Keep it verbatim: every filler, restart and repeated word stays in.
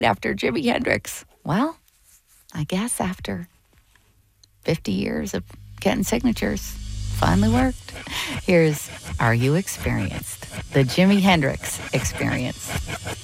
after Jimi Hendrix? Well, I guess after fifty years of getting signatures, finally worked. Here's Are You Experienced? The Jimi Hendrix Experience.